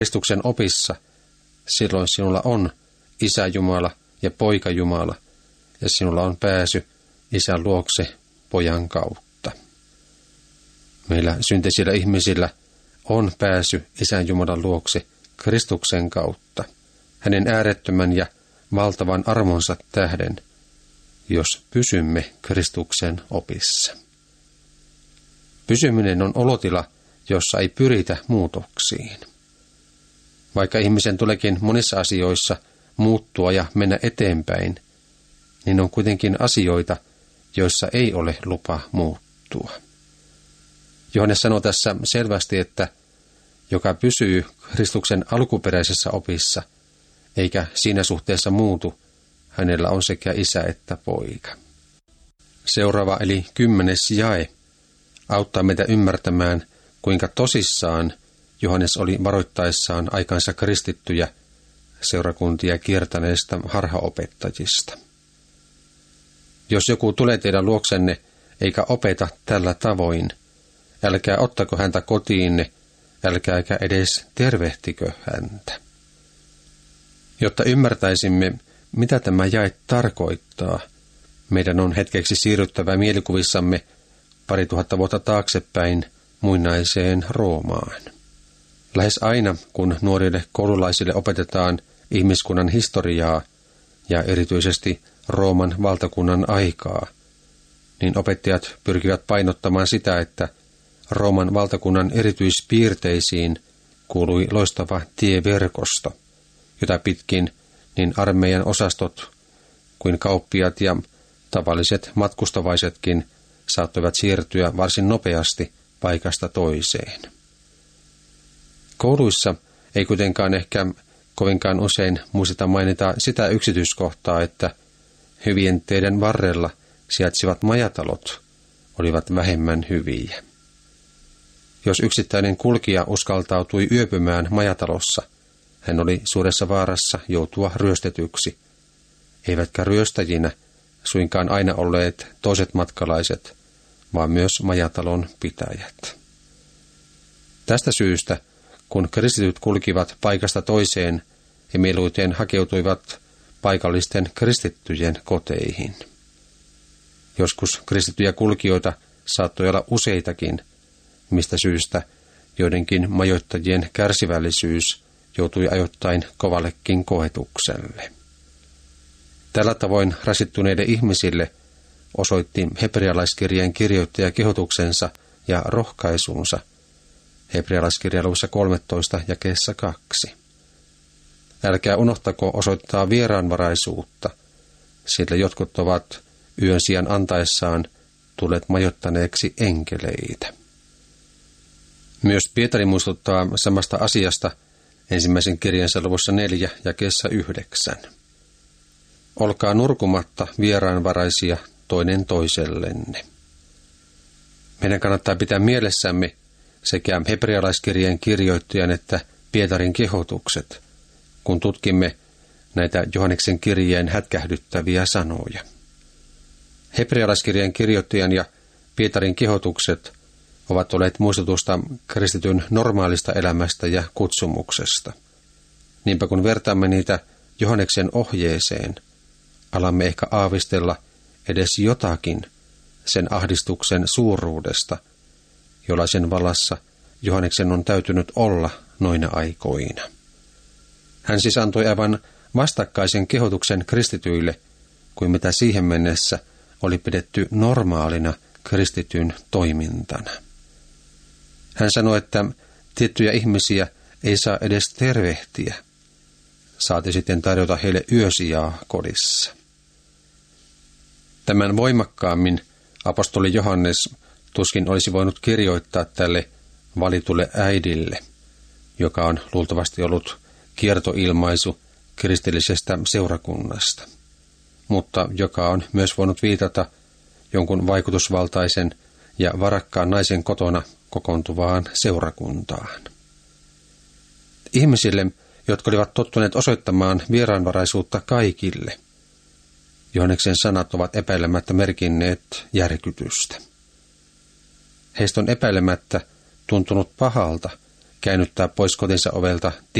Kristuksen opissa, silloin sinulla on Isä Jumala ja Poika Jumala, ja sinulla on pääsy Isän luokse Pojan kautta. Meillä syntisillä ihmisillä on pääsy Isän Jumalan luokse Kristuksen kautta, hänen äärettömän ja valtavan armonsa tähden, jos pysymme Kristuksen opissa. Pysyminen on olotila, jossa ei pyritä muutoksiin. Vaikka ihmisen tuleekin monissa asioissa muuttua ja mennä eteenpäin, niin on kuitenkin asioita, joissa ei ole lupa muuttua. Johannes sanoo tässä selvästi, että joka pysyy Kristuksen alkuperäisessä opissa, eikä siinä suhteessa muutu, hänellä on sekä isä että poika. Seuraava eli 10. jae auttaa meitä ymmärtämään, kuinka tosissaan Johannes oli varoittaessaan aikansa kristittyjä seurakuntia kiertäneistä harhaopettajista. Jos joku tulee teidän luoksenne eikä opeta tällä tavoin, älkää ottako häntä kotiinne, älkääkä edes tervehtikö häntä. Jotta ymmärtäisimme, mitä tämä jae tarkoittaa, meidän on hetkeksi siirryttävä mielikuvissamme 2000 vuotta taaksepäin muinaiseen Roomaan. Lähes aina, kun nuorille koululaisille opetetaan ihmiskunnan historiaa ja erityisesti Rooman valtakunnan aikaa, niin opettajat pyrkivät painottamaan sitä, että Rooman valtakunnan erityispiirteisiin kuului loistava tieverkosto, jota pitkin niin armeijan osastot kuin kauppiat ja tavalliset matkustavaisetkin saattoivat siirtyä varsin nopeasti paikasta toiseen. Kouluissa ei kuitenkaan ehkä kovinkaan usein muisteta mainita sitä yksityiskohtaa, että hyvien teiden varrella sijaitsivat majatalot olivat vähemmän hyviä. Jos yksittäinen kulkija uskaltautui yöpymään majatalossa, hän oli suuressa vaarassa joutua ryöstetyksi, eivätkä ryöstäjinä suinkaan aina olleet toiset matkalaiset, vaan myös majatalon pitäjät. Tästä syystä, kun kristityt kulkivat paikasta toiseen, he mieluiten hakeutuivat paikallisten kristittyjen koteihin. Joskus kristittyjä kulkijoita saattoi olla useitakin, mistä syystä joidenkin majoittajien kärsivällisyys joutui ajoittain kovallekin koetukselle. Tällä tavoin rasittuneille ihmisille osoitti hebrealaiskirjeen kirjoittaja kehotuksensa ja rohkaisunsa hebrealaiskirjan luvussa 13 jakeessa 2. Älkää unohtako osoittaa vieraanvaraisuutta, sillä jotkut ovat yön sijaan antaessaan tulleet majoittaneeksi enkeleitä. Myös Pietari muistuttaa samasta asiasta ensimmäisen kirjansa luvussa 4 jakeessa 9. Olkaa nurkumatta vieraanvaraisia toinen toisellenne. Meidän kannattaa pitää mielessämme sekä hebrealaiskirjeen kirjoittajan että Pietarin kehotukset, kun tutkimme näitä Johanneksen kirjeen hätkähdyttäviä sanoja. Hebrealaiskirjeen kirjoittajan ja Pietarin kehotukset ovat olleet muistutusta kristityn normaalista elämästä ja kutsumuksesta. Niinpä kun vertaamme niitä Johanneksen ohjeeseen, alamme ehkä aavistella edes jotakin sen ahdistuksen suuruudesta, jollaisen vallassa Johanneksen on täytynyt olla noina aikoina. Hän siis antoi aivan vastakkaisen kehotuksen kristityille, kuin mitä siihen mennessä oli pidetty normaalina kristityn toimintana. Hän sanoi, että tiettyjä ihmisiä ei saa edes tervehtiä, saati sitten tarjota heille yösijaa kodissa. Tämän voimakkaammin apostoli Johannes tuskin olisi voinut kirjoittaa tälle valitulle äidille, joka on luultavasti ollut kiertoilmaisu kristillisestä seurakunnasta, mutta joka on myös voinut viitata jonkun vaikutusvaltaisen ja varakkaan naisen kotona kokoontuvaan seurakuntaan. Ihmisille, jotka olivat tottuneet osoittamaan vieraanvaraisuutta kaikille, Johanneksen sanat ovat epäilemättä merkinneet järkytystä. Heistä on epäilemättä tuntunut pahalta, käännyttää pois kotinsa ovelta